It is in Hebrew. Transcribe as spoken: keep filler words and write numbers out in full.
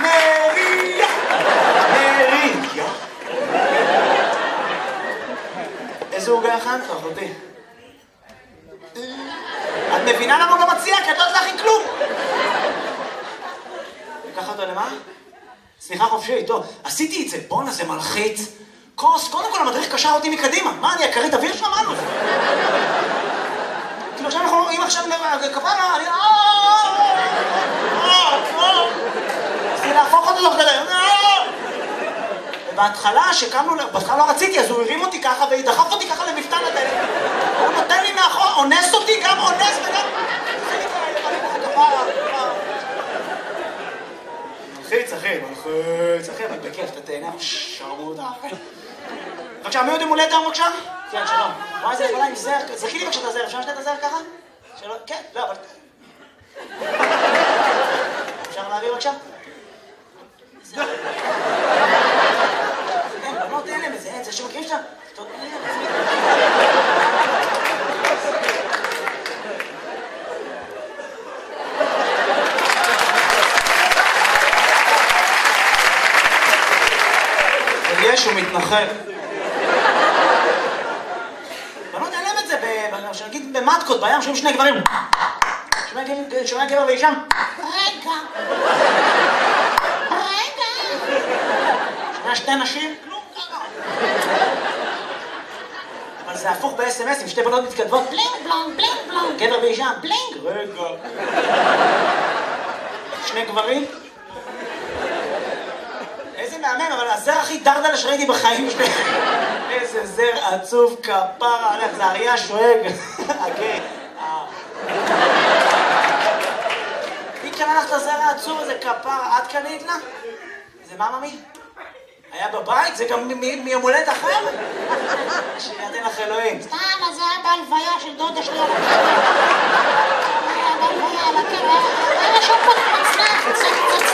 מריה! מריה! איזה עוגה הכנת, אחותי? את מבינה למה הוא לא מציע? כי את לא יודעת להכין כלום! לקח אותו למה? סליחה חופשי, טוב. עשיתי את זה, בונה זה מלחיץ. כוס, קודם כל המדריך קשר אותי מקדימה. מה, אני הכרית אוויר שם? מה לו? כאילו עכשיו אנחנו רואים עכשיו כפרה, אני... רציתי להפוך אותו תוך כדי. ובהתחלה, שקמנו, בהתחלה לא רציתי, אז הוא הרים אותי ככה ודחף אותי ככה למפתן הדלת. הוא נותן לי מאחור, אונס אותי, גם אונס וגם... מלחיץ, אחי, מלחיץ, אחי, אבל בכיף, אתה תהנה, שרמוט, אחי. בבקשה, מי עוד עם הולדת היום, בבקשה? כן, שלום. וואי, זה יכולה עם זר, זכי לי בבקשה את הזר, אפשר לשתת את הזר ככה? שלום, כן, לא, אבל... אפשר להעביר בבקשה? זר. אין, בנות, אין להם איזה, אין, זה שמכירים שאתה... טוב, אין להם. יש, הוא מתנחל. בנות, אין להם את זה, שנגיד במטקות, בים, שומעים שני גברים. שומע גבר ואישם. רגע. רגע. שומע שתי נשים. כלום ככה. אבל זה הפוך ב-אס אם אס, עם שתי בנות מתכתבות. בלינג בלונג, בלינג בלונג. גבר ואישם. בלינג. רגע. שני גברים. איזה מהמם, אבל הזר הכי דרדלה שראיתי בחיים שלי. איזה זר עצוב כפרה, הולך, זה אריה שואג. אוקיי. מי קנה לך את הזר העצוב הזה כפרה? את קנית לה? זה מה ממי? היה בבית? זה גם מיום הולדת אחר? שיתן לך אלוהים. סתם, אז זה היה בהלוויה של דודה שלי על הקבר. היה בהלוויה על הקבר. היה שם פה מצלח, מצלח, מצלח.